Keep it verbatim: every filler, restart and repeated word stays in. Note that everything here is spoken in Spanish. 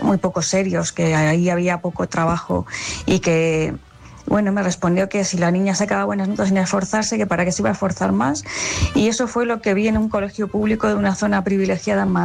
muy poco serios, que ahí había poco trabajo y que... Bueno, me respondió que si la niña sacaba buenas notas sin esforzarse, que para qué se iba a esforzar más. Y eso fue lo que vi en un colegio público de una zona privilegiada en Madrid.